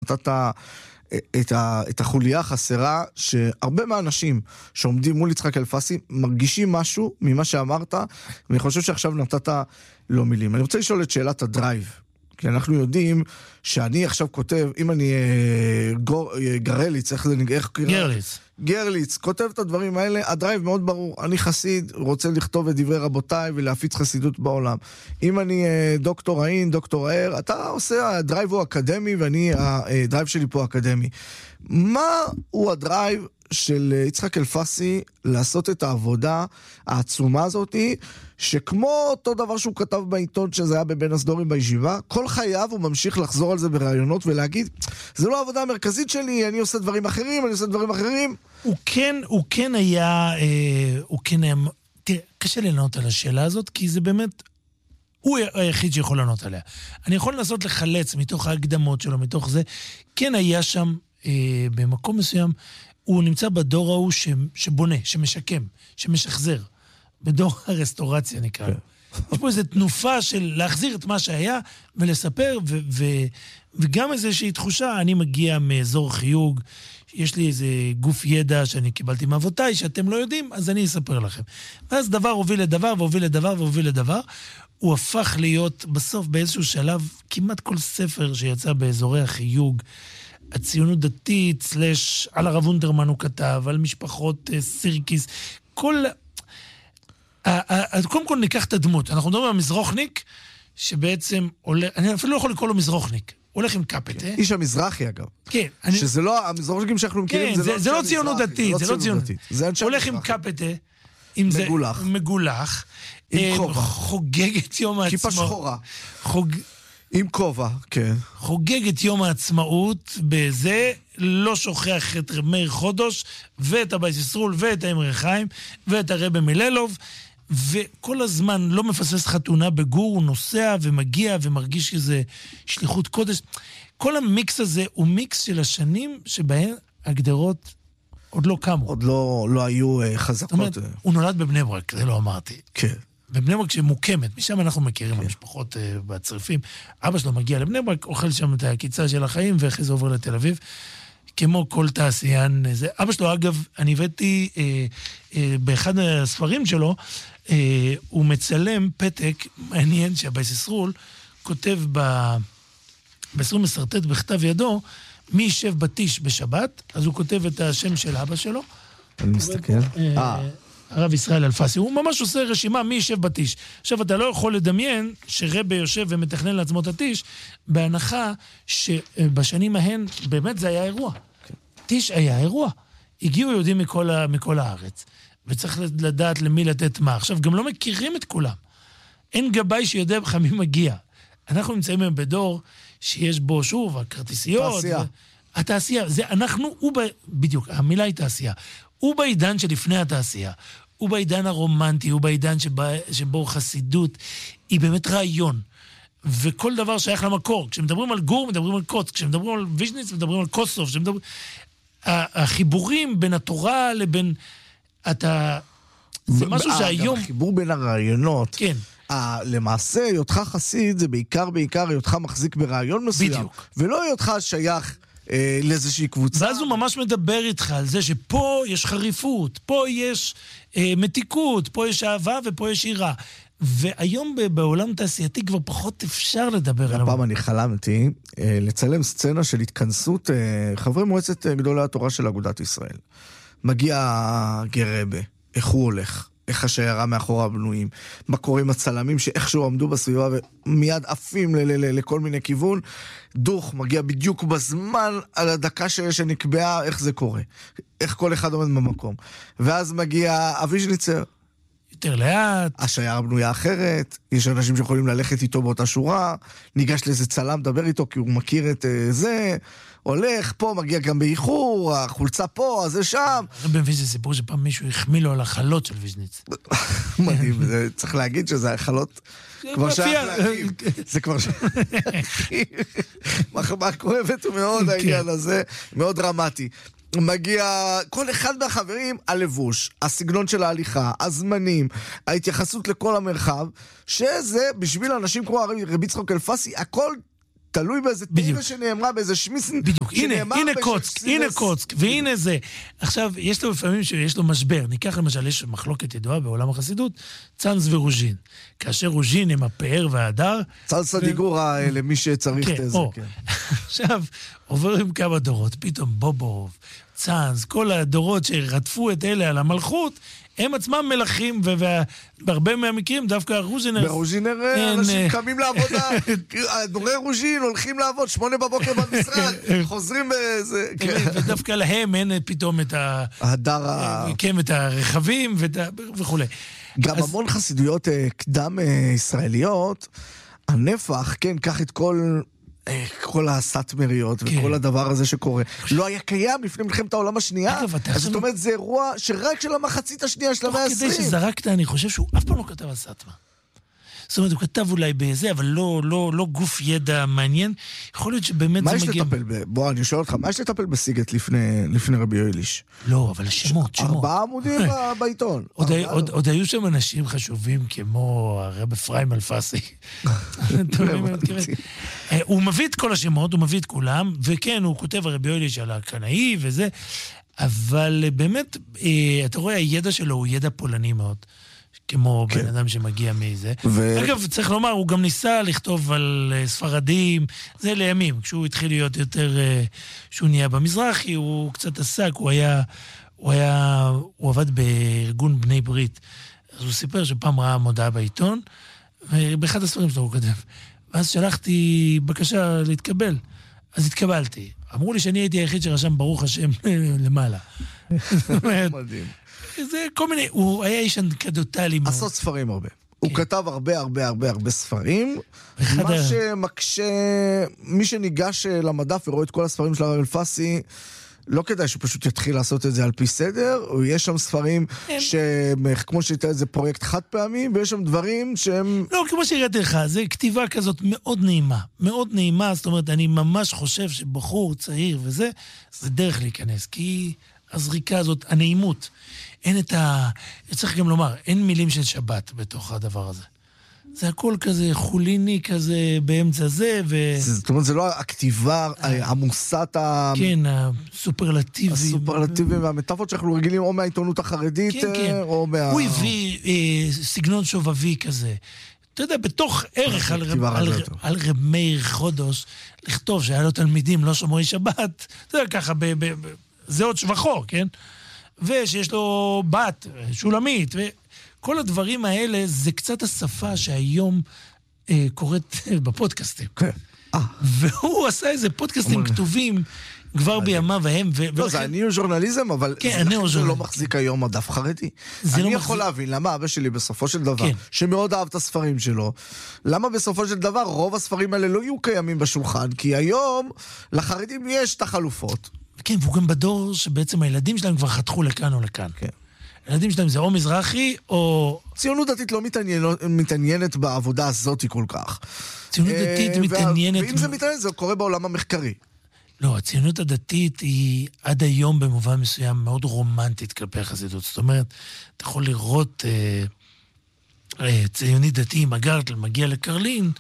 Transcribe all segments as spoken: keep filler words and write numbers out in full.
נתת את, ה, את החוליה החסרה, שהרבה מהאנשים שעומדים מול יצחק אלפסי, מרגישים משהו ממה שאמרת, ואני חושב שעכשיו נתת לא מילים. אני רוצה לשאול את שאלת הדרייב, כי אנחנו יודעים שאני עכשיו כותב, אם אני גור, גרליץ, איך זה נגע? גרליץ. גרליץ, כותב את הדברים האלה, הדרייב מאוד ברור, אני חסיד, רוצה לכתוב את דברי רבותיי ולהפיץ חסידות בעולם. אם אני דוקטור העין, דוקטור הער, אתה עושה, הדרייב הוא אקדמי, ואני, הדרייב שלי פה אקדמי. מה הוא הדרייב של יצחק אלפסי לעשות את העבודה העצומה הזאת, שכמו אותו דבר שהוא כתב בעיתון שזה היה בבין הסדורים בישיבה, כל חייו הוא ממשיך לחזור על זה ברעיונות ולהגיד, זה לא העבודה המרכזית שלי, אני עושה דברים אחרים, אני עושה דברים אחרים. הוא כן, הוא כן היה, אה, הוא כן היה, תראה, קשה לי לענות על השאלה הזאת, כי זה באמת, הוא היחיד שיכול לענות עליה. אני יכול לנסות לחלץ מתוך ההקדמות שלו, מתוך זה, כן היה שם, אה, במקום מסוים, הוא נמצא בדור ההוא ש, שבונה, שמשקם, שמשחזר. בדור הרסטורציה נקרא. יש פה איזו תנופה של להחזיר את מה שהיה ולספר, ו- ו- וגם איזושהי תחושה, אני מגיע מאזור חיוג, יש לי איזה גוף ידע שאני קיבלתי מאבותיי, שאתם לא יודעים, אז אני אספר לכם. ואז דבר הוביל לדבר, והוביל לדבר, והוביל לדבר. הוא הפך להיות בסוף באיזשהו שלב, כמעט כל ספר שיצא באזורי החיוג, הציונות דתית, סלש, על הרב אונטרמן הוא כתב, על משפחות סירקיס, כל... קודם כל ניקח את הדמות. אנחנו מדברים על מזרוחניק, שבעצם עולה, אני אפילו לא יכול לקרוא לו מזרוחניק, הולך עם קפט, אה? איש המזרחי אגב. כן. שזה לא, המזרוחניקים שאנחנו מכירים, זה לא ציונות דתית, זה לא ציונות דתית. הולך עם קפט, אה? מגולח. מגולח. עם כובע. חוגג את יום העצמאות. כיפה שחורה. עם כובע, כן. חוגג את יום העצמאות בזה, לא שוכח את מאיר חודש, ואת הבייס ישרול, ואת האמרי חיים, ואת הרבי מיללוב, וכל הזמן לא מפספס חתונה בגור, הוא נוסע ומגיע ומרגיש איזה שליחות קודש. כל המיקס הזה הוא מיקס של השנים שבהן הגדרות עוד לא קמו. עוד לא, לא היו חזקות. זאת אומרת, הוא נולד בבני ברק, זה לא אמרתי. כן. בבני ברק שמוקמת, משם אנחנו מכירים כן. המשפחות uh, בצריפים. אבא שלו מגיע לבני ברק, אוכל שם את הקיצה של החיים, ואחרי זה עובר לתל אביב. כמו כל תעשיין. זה. אבא שלו, אגב, אני הבאתי אה, אה, באחד הספרים שלו, אה, הוא מצלם פתק מעניין שהבייס ישרול כותב ב-עשרים מסרטט בכתב ידו, מי יישב בתיש בשבת, אז הוא כותב את השם של אבא שלו. אני מסתכל. אה. הרב ישראל אלפסי, הוא ממש עושה רשימה מי יישב בתיש. עכשיו, אתה לא יכול לדמיין שרבי יושב ומתכנן לעצמו את התיש, בהנחה שבשנים ההן באמת זה היה אירוע. תיש היה אירוע. הגיעו יהודים מכל, מכל הארץ, וצריך לדעת למי לתת מה. עכשיו, גם לא מכירים את כולם. אין גבאי שיודע בכלל מי מגיע. אנחנו נמצאים היום בדור שיש בו, שוב, הכרטיסיות. תעשייה. התעשייה, זה אנחנו, הוא ב... בדיוק, המילה היא תעשייה. הוא בעידן שלפני התעשייה, הוא בעידן הרומנטי, הוא בעידן שבה, שבו חסידות היא באמת רעיון, וכל דבר שייך למקור. כשמדברים על גור, מדברים על קוץ, כשמדברים על ויז'ניץ, מדברים על קוסוף, כשמדברים... החיבורים בין התורה לבין... אתה... זה משהו שהיום... החיבור בין הרעיונות. כן. למעשה, היותך חסיד זה בעיקר בעיקר היותך מחזיק ברעיון מסוים. בדיוק. ולא היותך שייך... לאיזושהי קבוצה. ואז הוא ממש מדבר איתך על זה שפה יש חריפות, פה יש אה, מתיקות, פה יש אהבה ופה יש עירה. והיום בעולם תעשייתי כבר פחות אפשר לדבר עליו. הפעם אני חלמתי אה, לצלם סצנה של התכנסות אה, חברי מועצת אה, גדולי התורה של אגודת ישראל. מגיע גרבה, איך הוא הולך? איך השיירה מאחורה בנויים, מה קורה עם הצלמים שאיכשהו עמדו בסביבה ומיד עפים ל- ל- לכל מיני כיוון, דוח מגיע בדיוק בזמן על הדקה שנקבעה, איך זה קורה, איך כל אחד עומד במקום. ואז מגיע אביז'ניצר, יותר לאט, השיירה בנויה אחרת, יש אנשים שיכולים ללכת איתו באותה שורה, ניגש לאיזה צלם, דבר איתו כי הוא מכיר את זה, הולך פה, מגיע גם באיחור, החולצה פה, זה שם. אני מבין שזה סיפור שפעם מישהו החמיא לו על החלות של ויז'ניץ. מדהים, צריך להגיד שזה החלות כבר שייך להקים. זה כבר שייך להקים. מחמאה כואבת מאוד העניין הזה, מאוד דרמטי. מגיע כל אחד מהחברים, הלבוש, הסגנון של ההליכה, הזמנים, ההתייחסות לכל המרחב, שזה בשביל אנשים כמו רבי יצחק אלפסי, הכל תלוי באיזה תיבה שנאמרה, באיזה שמיס... בדיוק, הנה, הנה קוצק, הנה קוצק, והנה זה. עכשיו, יש לו לפעמים שיש לו משבר. ניקח למשל, יש מחלוקת ידועה בעולם החסידות, צאנז ורוז'ין. כאשר רוז'ין הם הפאר וההדר... צאנז דיגורה למי שצריך את זה. עכשיו, עוברים כמה דורות, פתאום בובוב, צאנז, כל הדורות שרדפו את אלה על המלכות, הם עצמם מלכים, ובהרבה מהמקרים דווקא הרוז'ינר... ברוז'ינר אנשים קמים לעבודה, דורי רוז'ין הולכים לעבוד, שמונה בבוקר במשרד, חוזרים באיזה... ודווקא להם אין פתאום את ה... הדר ה... כן, את הרכבים וכו'. גם המון חסידויות קדם ישראליות, הנפח, כן, קח את כל... כל הסאטמריות וכל הדבר הזה שקורה לא היה קיים לפני מלחמת העולם השנייה. אז זאת אומרת, זה אירוע שרק של המחצית השנייה של המאה העשרים. תוך כדי שזרקת, אני חושב שהוא אף פעם לא כתב על סאטמה. זאת אומרת, הוא כתב אולי בזה, אבל לא, לא, לא גוף ידע מעניין. יכול להיות שבאמת זה מגיע... מה יש לטפל ב... בוא, אני שואל אותך, מה יש לטפל בסיגט לפני, לפני רבי יואליש? לא, אבל שמות, שמות. ארבעה עמודים בעיתון. עוד, עוד, עוד היו שם אנשים חשובים כמו הרב אפרים אלפסי. הוא מביא את כל השמות, הוא מביא את כולם, וכן, הוא כותב הרבי יואליש על הקנאי וזה, אבל באמת, אתה רואה, הידע שלו הוא ידע פולני מאוד. כמו בן אדם שמגיע מזה. אגב, צריך לומר, הוא גם ניסה לכתוב על ספרדים, זה לימים, כשהוא התחיל להיות יותר, שהוא נהיה במזרחי, הוא קצת עסק, הוא היה, הוא היה, הוא עבד בארגון בני ברית. אז הוא סיפר שפעם ראה מודעה בעיתון, ובאחד הספרים שלו הוא כתב. ואז שלחתי בקשה להתקבל. אז התקבלתי. אמרו לי שאני הייתי היחיד שרשם ברוך השם למעלה. מדהים. זה כל מיני, הוא היה איש אנקדוטלי מאוד. עשות ספרים הרבה. הוא כתב הרבה הרבה הרבה הרבה ספרים. מה שמקשה, מי שניגש למדף ורואה את כל הספרים של הרב אלפסי, לא כדאי שפשוט יתחיל לעשות את זה על פי סדר, יש שם ספרים שכמו שהייתה איזה פרויקט חד פעמי, ויש שם דברים שהם... לא, כמו שהראיתי לך, זה כתיבה כזאת מאוד נעימה, מאוד נעימה, זאת אומרת, אני ממש חושב שבחור צעיר וזה, זה דרך להיכנס, כי הזריקה הזאת, הנעימות, אין את ה... צריך גם לומר, אין מילים של שבת בתוך הדבר הזה. זה הכל כזה חוליני כזה באמצע זה, ו... זאת אומרת, זה לא הכתיבה, המוסת ה... כן, הסופרלטיבים. הסופרלטיבים והמטאפות שאנחנו רגילים או מהעיתונות החרדית, כן, כן. או מה... הוא הביא אה, סגנון שובבי כזה. אתה יודע, בתוך ערך על, רב, על, על רב מאיר חודש, לכתוב שהיה לו תלמידים לא שומרי שבת, אתה יודע, ככה, ב, ב, ב, זה עוד שבחו, כן? ושיש לו בת, שולמית, וכל הדברים האלה זה קצת השפה שהיום אה, קורית בפודקאסטים. כן. והוא עשה איזה פודקאסטים כתובים כבר בימיו ההם. לא, זה הניאו-ז'ורנליזם, אבל זה לא מחזיק היום הדף חרדי. אני יכול להבין למה אבא שלי בסופו של דבר, שמאוד אהב את הספרים שלו, למה בסופו של דבר רוב הספרים האלה לא יהיו קיימים בשולחן, כי היום לחרדים יש את החלופות. כן, והוא גם בדור שבעצם הילדים שלהם כבר חתכו לכאן או לכאן. כן. הילדים שלהם זה או מזרחי או... ציונות דתית לא מתעניינת בעבודה הזאת כל כך. ציונות דתית מתעניינת... ואם זה מתעניינת, זה קורה בעולם המחקרי. לא, הציונות הדתית היא עד היום במובן מסוים מאוד רומנטית כלפי החסידות. זאת אומרת, אתה יכול לראות אה, אה, ציונית דתי עם הגרטל מגיע לקרלין,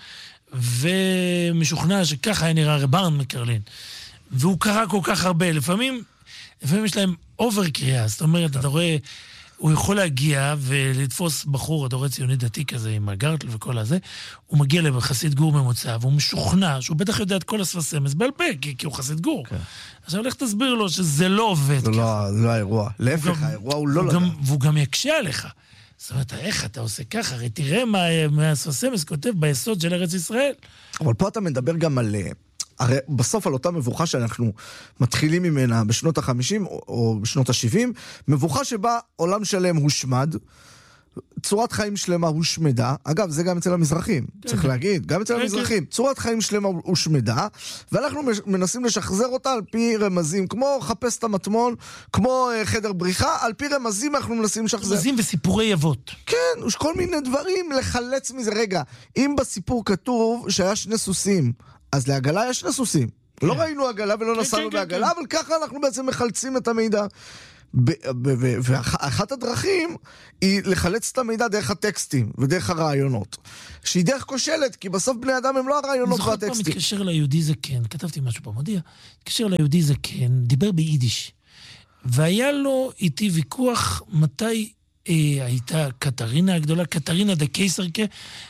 ומשוכנע שככה היה נראה רברן מקרלין. והוא קרא כל כך הרבה. לפעמים, לפעמים יש להם אובר קריאה. זאת אומרת, אתה רואה, הוא יכול להגיע ולתפוס בחור, אתה רואה ציוני דתי כזה עם הגרטל וכל הזה, הוא מגיע לחסיד גור ממוצע, והוא משוכנע שהוא בטח יודע את כל הספסמס בעל פה, כי, כי הוא חסיד גור. Okay. עכשיו, לך תסביר לו שזה לא עובד. זה לא, לא האירוע. להפך, האירוע הוא לא לדעת. והוא גם יקשה עליך. זאת אומרת, איך אתה עושה ככה? הרי תראה מה, מה הספסמס כותב ביסוד של ארץ ישראל. אבל פה אתה מדבר גם על... הרי בסוף על אותה מבוכה שאנחנו מתחילים ממנה בשנות ה-חמישים או בשנות ה-שבעים, מבוכה שבה עולם שלם הושמד, צורת חיים שלמה הושמדה, אגב זה גם אצל המזרחים, צריך להגיד, גם אצל המזרחים, צורת חיים שלמה הושמדה, ואנחנו מנסים לשחזר אותה על פי רמזים, כמו חפש את המטמון, כמו חדר בריחה, על פי רמזים אנחנו מנסים לשחזר. רמזים וסיפורי אבות. כן, יש כל מיני דברים לחלץ מזה. רגע, אם בסיפור כתוב שהיה שני סוסים, אז לעגלה יש שני סוסים. לא ראינו עגלה ולא נסענו בעגלה, אבל ככה אנחנו בעצם מחלצים את המידע. ואחת הדרכים היא לחלץ את המידע דרך הטקסטים ודרך הרעיונות, שהיא דרך כושלת, כי בסוף בני אדם הם לא הרעיונות והטקסטים. זוכר פעם מתקשר ליהודי זקן, כתבתי משהו במודיע, מתקשר ליהודי זקן, דיבר ביידיש, והיה לו איתי ויכוח מתי אה, הייתה קטרינה הגדולה, קטרינה דה קיסרקה,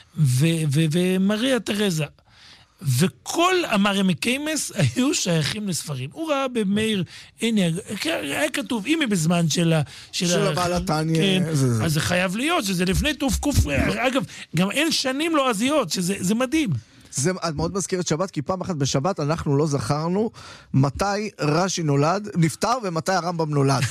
ומריה תרזה. וכל המרי קיימס היו שייכים לספרים. הוא ראה במאיר, הנה, היה כתוב, אם היא בזמן של ה... של הבעלתניה. אז זה חייב להיות, שזה לפני תוף קוף. אגב, גם אין שנים לא עזיות, שזה מדהים. זה מאוד מזכיר את שבת, כי פעם אחת בשבת אנחנו לא זכרנו מתי רש"י נולד, נפטר, ומתי הרמב"ם נולד.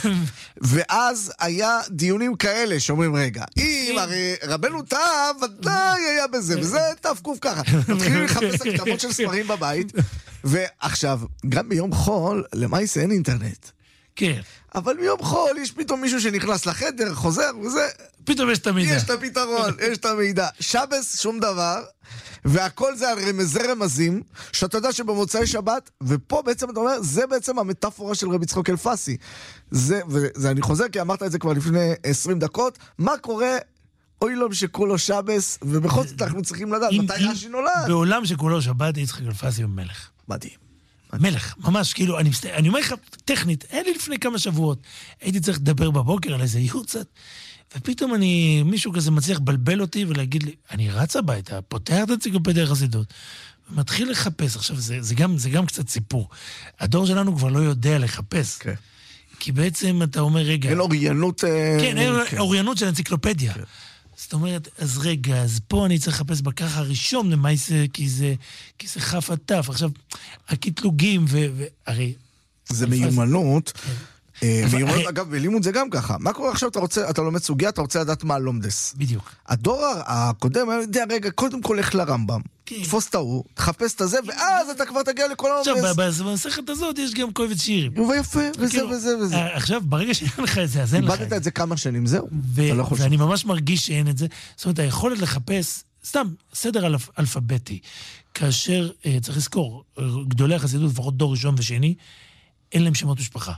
ואז היה דיונים כאלה שאומרים, רגע, אם הרי רבנו תם, ודאי היה בזה, וזה תפקוף ככה. מתחילים לחפש הכתבות של ספרים בבית, ועכשיו, גם ביום חול, למעשה אין אינטרנט. כן. אבל ביום חול יש פתאום מישהו שנכנס לחדר, חוזר, וזה... פתאום יש את המידע. יש את הפתרון, יש את המידע. שבס, שום דבר, והכל זה על רמזי רמזים, שאתה יודע שבמוצאי שבת, ופה בעצם אתה אומר, זה בעצם המטאפורה של רבי יצחק אלפסי. זה, וזה אני חוזר, כי אמרת את זה כבר לפני עשרים דקות, מה קורה... אוי לא שכולו שבס, ובכל זאת אנחנו צריכים לדעת מתי רש"י נולד. בעולם שכולו שבת, יצחק אלפסי הוא מלך. מדהים. מלך, ממש, כאילו, אני, אני אומר לך, טכנית, אין לי לפני כמה שבועות, הייתי צריך לדבר בבוקר על איזה יורצת, ופתאום אני, מישהו כזה מצליח בלבל אותי ולהגיד לי, אני רץ הביתה, פותח את אנציקלופדיה החסידות, ומתחיל לחפש. עכשיו, זה, זה, גם, זה גם קצת סיפור. הדור שלנו כבר לא יודע לחפש. כן. כי בעצם אתה אומר, רגע... אין אוריינות... כן, אין כן. אוריינות של אנציקלופדיה. כן. זאת אומרת, אז רגע, אז פה אני צריך לחפש בכך הראשון למעשה, כי זה, כי זה חף עטף. עכשיו, הקטלוגים, והרי... זה מיומנות. מיומנות, אגב, בלימוד זה גם ככה. מה קורה עכשיו, אתה רוצה, אתה לומד סוגיה, אתה רוצה לדעת מה לומדס. בדיוק. הדור הקודם, אני יודע, רגע, קודם כל לך לרמב"ם. תפוס את ההוא, תחפש את הזה, ואז אתה כבר תגיע לכל העומס. עכשיו, במסכת הזאת יש גם קובץ שירים. ויפה, וזה וזה וזה. עכשיו, ברגע שאין לך את זה, אז אין לך את זה. איבדת את זה כמה שנים, זהו. ואני ממש מרגיש שאין את זה. זאת אומרת, היכולת לחפש, סתם, סדר אלפביתי, כאשר, צריך לזכור, גדולי החסידות, לפחות דור ראשון ושני, אין להם שמות משפחה.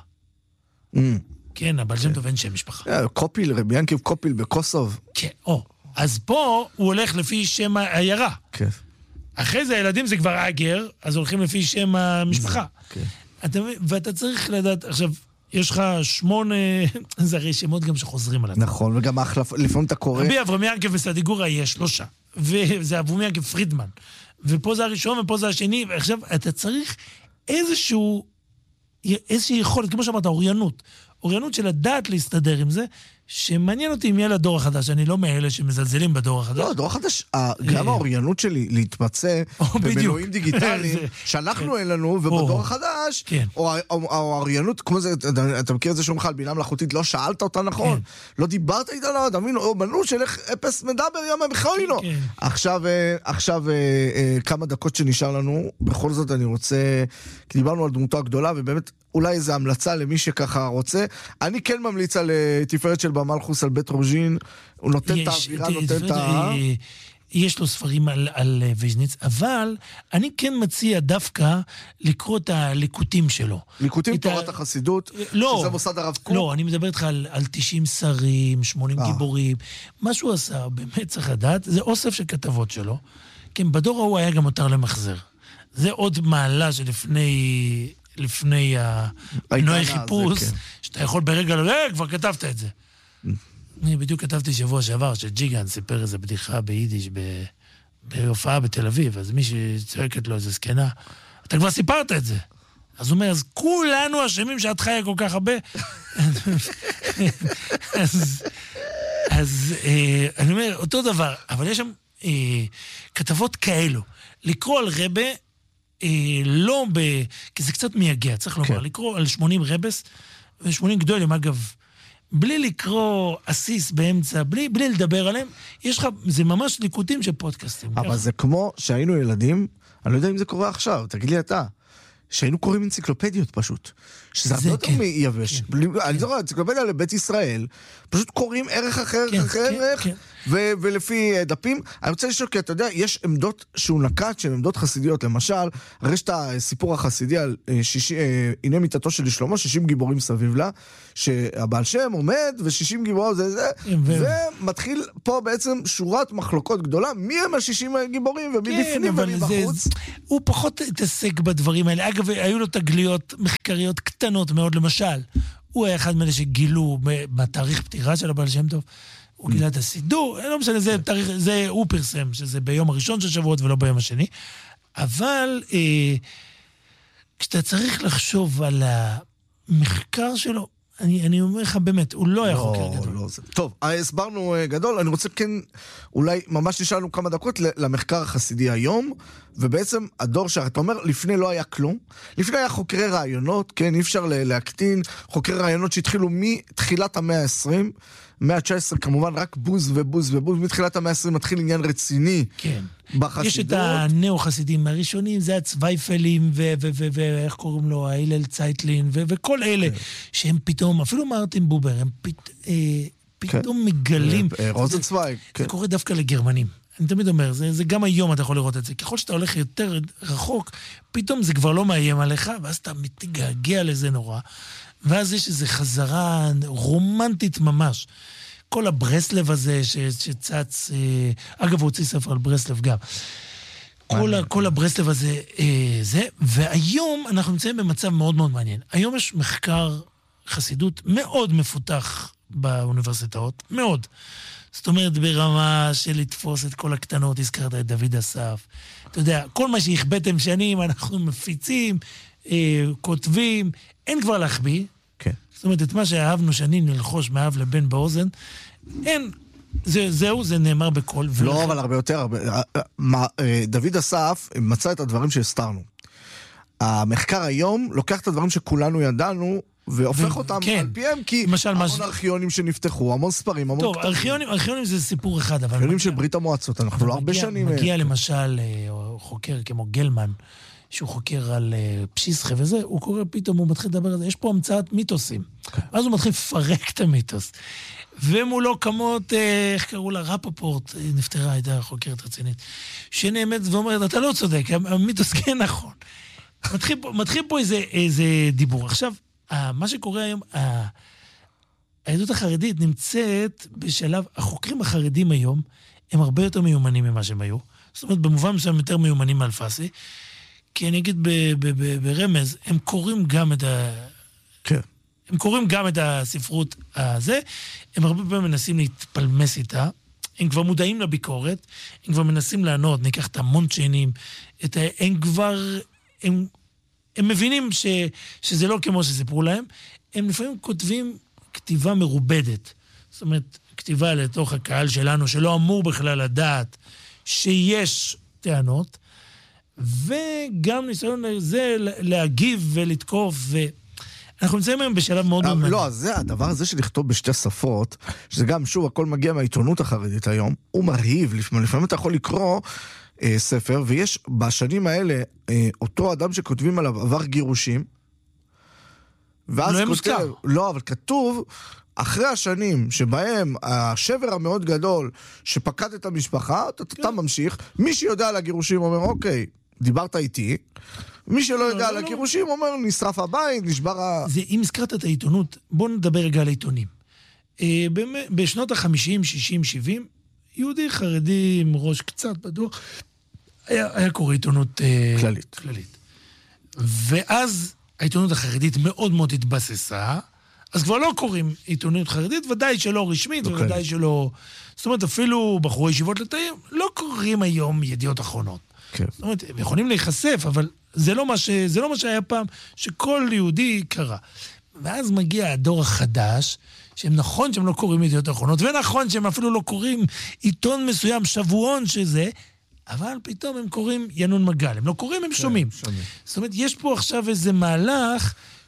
כן, אבל שם טוב אין שם משפחה. קופיל, רבי ינקב קופיל בקוסוב. כן, או. אז פה הוא הולך לפי שם העיירה. כן. אחרי זה הילדים זה כבר אגר, אז הולכים לפי שם המשפחה. כן. ואתה צריך לדעת, עכשיו, יש לך שמונה, זה הרי שמות גם שחוזרים עליו. נכון, וגם לפעמים אתה קורא... רבי אברהם ינקב וסדיגורה יש שלושה. וזה אברהם ינקב פרידמן. ופה זה הראשון ופה זה השני, ועכשיו אתה צריך איזשהו... איזושהי יכולת, כמו שאמרת, אוריינות. אוריינות של הדעת להסתדר עם זה, שמעניין אותי אם יהיה לדור החדש. אני לא מאלה שמזלזלים בדור החדש. לא, הדור החדש, גם האוריינות שלי להתמצא במנועים דיגיטליים, שאנחנו אין לנו, ובדור החדש, או האוריינות, כמו זה, אתה מכיר את זה שאומר לך על בינה מלאכותית, לא שאלת אותה נכון, לא דיברת איתה, לא, אתה מבין, או מנו שלך אפס מדבר ימה בחוינו. עכשיו, עכשיו, כמה דקות שנשאר לנו, בכל זאת אני רוצה, כי דיברנו על דמותו הגדולה, ובאמת, אולי איזו המלצה למי שככה רוצה. אני כן ממליץ על תפארת של במלכוס, על בית רוז'ין. הוא נותן את האווירה, נותן את ה... יש לו ספרים על, על ויז'ניץ, אבל אני כן מציע דווקא לקרוא את הליקוטים שלו. ליקוטים תורת ה... החסידות? לא. שזה מוסד הרב קוק? לא, אני מדבר איתך על, על תשעים שרים, שמונים 아. גיבורים. מה שהוא עשה, באמת צריך לדעת, זה אוסף של כתבות שלו. כן, בדור ההוא היה גם מותר למחזר. זה עוד מעלה שלפני... לפני המנועי חיפוש, כן. שאתה יכול ברגע לא, אה, כבר כתבת את זה. אני בדיוק כתבתי שבוע שעבר, שג'יגן סיפר איזו בדיחה ביידיש, בהופעה בתל אביב, אז מי שצועקת לו איזו זקנה, אתה כבר סיפרת את זה. אז הוא אומר, אז כולנו אשמים שאת חיה כל כך הרבה. אז, אז אה, אני אומר, אותו דבר, אבל יש שם אה, כתבות כאלו. לקרוא על רבה, אה, לא ב... כי זה קצת מייגע, צריך לומר, כן. לקרוא על שמונים רבס, ו-שמונים גדולים, אגב, בלי לקרוא אסיס באמצע, בלי, בלי לדבר עליהם, יש לך, זה ממש ליקוטים של פודקאסטים. אבל ככה. זה כמו שהיינו ילדים, אני לא יודע אם זה קורה עכשיו, תגיד לי אתה, שהיינו קוראים אנציקלופדיות פשוט. שזה הרבה יותר מייבש. אני זוכר, אנציקלופדיה לבית ישראל, פשוט קוראים ערך אחר, אחר ערך, ולפי דפים. אני רוצה לשאול, כי אתה יודע, יש עמדות שהוא נקט, שהן עמדות חסידיות, למשל, הרי יש את הסיפור החסידי על הנה מיטתו של שלמה, שישים גיבורים סביב לה, שהבעל שם עומד, ושישים גיבורים זה זה, ומתחיל פה בעצם שורת מחלוקות גדולה, מי הם השישים גיבורים, ומבפנים ומבחוץ. הוא פחות התעסק בדברים האלה. אגב, היו לו תגליות מחקריות קטנות מאוד, למשל. הוא היה אחד מאלה שגילו בתאריך פטירה של הבעל שם טוב, הוא גילה את הסידור, לא משנה, זה תאריך, זה הוא פרסם, שזה ביום הראשון של שבועות ולא ביום השני. אבל אה, כשאתה צריך לחשוב על המחקר שלו, אני, אני אומר לך באמת, הוא לא היה לא, חוקר גדול. לא, זה... טוב, הסברנו גדול, אני רוצה כן, אולי ממש נשאלנו כמה דקות למחקר החסידי היום, ובעצם הדור שאתה אומר, לפני לא היה כלום, לפני היה חוקרי רעיונות, כן, אי אפשר להקטין, חוקרי רעיונות שהתחילו מתחילת המאה ה-עשרים, מאה ה-תשע עשרה כמובן רק בוז ובוז ובוז, מתחילת המאה ה-עשרים מתחיל עניין רציני. כן. בחסידות. יש את הנאו-חסידים הראשונים, זה הצווייפלים, ואיך קוראים לו, ההילל צייטלין, וכל אלה, שהם פתאום, אפילו מרטין בובר, הם פתאום מגלים. רוזנצוויג. זה קורה דווקא לגרמנים. אני תמיד אומר, זה גם היום אתה יכול לראות את זה. ככל שאתה הולך יותר רחוק, פתאום זה כבר לא מאיים עליך, ואז אתה מתגעגע לזה נורא. ואז יש איזו חזרה רומנטית ממש. כל הברסלב הזה ש, שצץ, אה, אגב, הוא הוציא ספר על ברסלב גם. כל, ה, כל הברסלב הזה, אה, זה, והיום אנחנו נמצאים במצב מאוד מאוד מעניין. היום יש מחקר חסידות מאוד מפותח באוניברסיטאות, מאוד. זאת אומרת, ברמה של לתפוס את כל הקטנות, הזכרת את דוד אסף. אתה יודע, כל מה שהכבאתם שנים, אנחנו מפיצים, אה, כותבים, אין כבר להחביא. כן. זאת אומרת, את מה שאהבנו שנים ללחוש מאב לבן באוזן, אין, זה, זהו, זה נאמר בכל. לא, ולכן... אבל הרבה יותר, הרבה... מה, דוד אסף מצא את הדברים שהסתרנו. המחקר היום לוקח את הדברים שכולנו ידענו, והופך אותם כן. על פיהם, כי המון מש... ארכיונים שנפתחו, המון ספרים, המון טוב, כתבים. ארכיונים, ארכיונים זה סיפור אחד, אבל... ארכיונים של ברית המועצות, אנחנו לא הרבה שנים... מגיע למשל חוקר כמו גלמן, שהוא חוקר על פשיסחה וזה, הוא קורא פתאום, הוא מתחיל לדבר על זה, יש פה המצאת מיתוסים. Okay. אז הוא מתחיל לפרק את המיתוס. ומולו כמות, איך קראו לה, רפפורט, נפטרה, הייתה חוקרת רצינית, שנאמת ואומרת, אתה לא צודק, המיתוס כן נכון. מתחיל פה, מתחיל פה איזה, איזה דיבור. עכשיו, מה שקורה היום, העדות החרדית נמצאת בשלב, החוקרים החרדים היום, הם הרבה יותר מיומנים ממה שהם היו. זאת אומרת, במובן מסוים יותר מיומנים מאלפסי, כי אני אגיד ברמז, הם קוראים גם את ה... כן. הם קוראים גם את הספרות הזה, הם הרבה פעמים מנסים להתפלמס איתה, הם כבר מודעים לביקורת, הם כבר מנסים לענות, ניקח את המונצ'יינים, את ה... הם כבר... הם, הם מבינים ש... שזה לא כמו שסיפרו להם, הם לפעמים כותבים כתיבה מרובדת, זאת אומרת, כתיבה לתוך הקהל שלנו, שלא אמור בכלל לדעת שיש טענות, וגם ניסיון לזה להגיב ולתקוף, ואנחנו נמצאים היום בשלב מאוד מאוד מעניין. לא, זה הדבר הזה של לכתוב בשתי שפות, שזה גם, שוב, הכל מגיע מהעיתונות החרדית היום, הוא מרהיב, לפעמים אתה יכול לקרוא אה, ספר, ויש בשנים האלה, אה, אותו אדם שכותבים עליו עבר גירושים, ואז לא כותב, לא, אבל כתוב, אחרי השנים שבהם השבר המאוד גדול שפקד את המשפחה, אתה, כן. אתה ממשיך, מי שיודע על הגירושים אומר, אוקיי, דיברת איתי, מי שלא יודע על הגירושים אומר, נשרף הבית, נשבר ה... זה, אם הזכרת את העיתונות, בוא נדבר רגע על העיתונים. בשנות ה-חמישים, שישים, שבעים, יהודי חרדי עם ראש קצת בדוח, היה, היה קורא עיתונות כללית. כללית. ואז העיתונות החרדית מאוד מאוד התבססה, אז כבר לא קוראים עיתונות חרדית, ודאי שלא רשמית, okay. וודאי שלא... זאת אומרת, אפילו בחורי ישיבות לתאים, לא קוראים היום ידיעות אחרונות. כן. זאת אומרת, הם יכולים להיחשף, אבל זה לא מה, ש... זה לא מה שהיה פעם, שכל יהודי קרא. ואז מגיע הדור החדש, שהם נכון שהם לא קוראים ידיעות אחרונות, ונכון שהם אפילו לא קוראים עיתון מסוים, שבועון שזה, אבל פתאום הם קוראים ינון מגל. הם לא קוראים, הם כן, שומעים. שומעים. זאת אומרת, יש פה עכשיו איזה מהלך,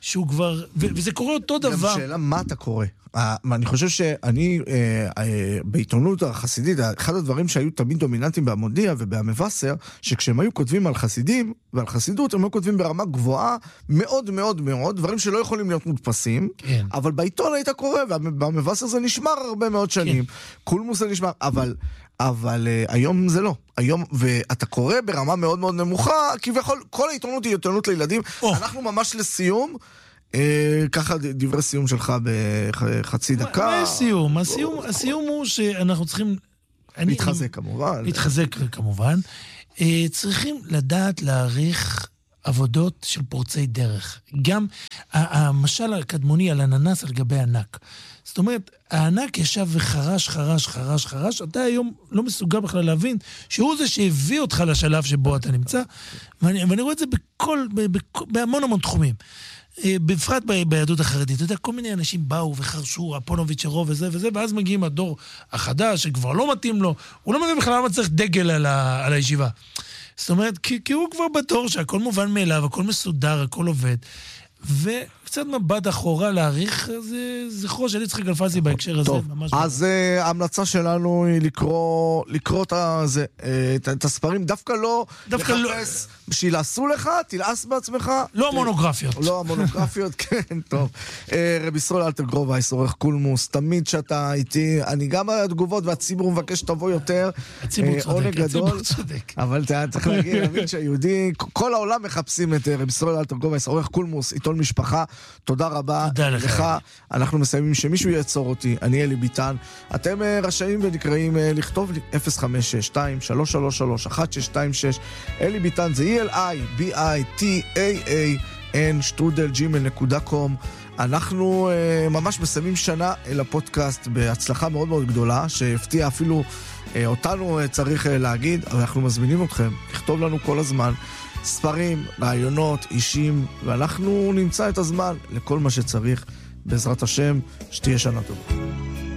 שהוא כבר, ו- וזה קורה אותו דבר. גם שאלה, מה אתה קורא? אני חושב שאני, בעיתונות החסידית, אחד הדברים שהיו תמיד דומיננטיים בהמודיע ובהמבשר, שכשהם היו כותבים על חסידים ועל חסידות, הם היו כותבים ברמה גבוהה מאוד מאוד מאוד, דברים שלא יכולים להיות מודפסים, כן. אבל בעיתון היית קורא, ובהמבשר זה נשמר הרבה מאוד שנים. כן. קולמוס זה נשמר, אבל... אבל uh, היום זה לא. היום, ואתה קורא ברמה מאוד מאוד נמוכה, כביכול, כל העיתונות היא עיתונות לילדים. Oh. אנחנו ממש לסיום, uh, ככה דברי סיום שלך בחצי דקה. מה הסיום? הסיום, הסיום הוא שאנחנו צריכים... להתחזק כמובן. להתחזק כמובן. Uh, צריכים לדעת להעריך עבודות של פורצי דרך. גם המשל הקדמוני על אננס על גבי ענק. זאת אומרת, הענק ישב וחרש, חרש, חרש, חרש, אתה היום לא מסוגל בכלל להבין שהוא זה שהביא אותך לשלב שבו אתה נמצא, ואני, ואני רואה את זה בכל, בכל, בהמון המון תחומים. בפרט ביהדות החרדית, אתה יודע, כל מיני אנשים באו וחרשו, אפונוביץ' הרוב וזה וזה, ואז מגיעים הדור החדש, שכבר לא מתאים לו, הוא לא מבין בכלל למה צריך דגל על, ה, על הישיבה. זאת אומרת, כי, כי הוא כבר בתור שהכל מובן מאליו, הכל מסודר, הכל עובד, וקצת מבט אחורה להעריך, זה זכרו של יצחק אלפסי בהקשר הזה. טוב, אז ההמלצה שלנו היא לקרוא, לקרוא את הספרים, דווקא לא לחפש, שילעשו לך, תלעס בעצמך. לא המונוגרפיות. לא המונוגרפיות, כן, טוב. רבי ישראל אלתר גרובייס, עורך קולמוס, תמיד שאתה איתי, אני גם התגובות, והציבור מבקש שתבוא יותר. הציבור צודק, הציבור צודק. אבל צריך להגיד שהיהודי, כל העולם מחפשים את רבי ישראל אלתר גרובייס, עורך קולמוס, עיתון משפחה. תודה רבה לך. אנחנו מסיימים שמישהו יעצור אותי. אני אלי ביטן. אתם רשאים ונקראים לכתוב לי אפס חמש שש שתיים שלוש שלוש שלוש אחת שש שתיים שש. אלי ביטן זה E-L-I-B-I-T-A-A-N שטרודל ג'ימייל נקודה קום. אנחנו uh, ממש מסיימים שנה אל הפודקאסט בהצלחה מאוד מאוד גדולה, שהפתיע אפילו uh, אותנו uh, צריך uh, להגיד, אבל אנחנו מזמינים אתכם לכתוב לנו כל הזמן ספרים, רעיונות, אישים, ואנחנו נמצא את הזמן לכל מה שצריך. בעזרת השם, שתהיה שנה טובה.